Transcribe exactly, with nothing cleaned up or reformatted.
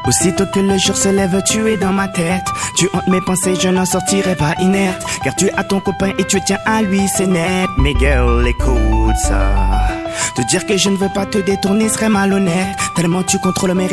Aussitôt que le jour se lève, tu es dans ma tête. Tu hantes mes pensées, je n'en sortirai pas inerte. Car tu as ton copain et tu tiens à lui, c'est net. Mais girl, écoute ça. Te dire que je ne veux pas te détourner serait malhonnête. Tellement tu contrôles mes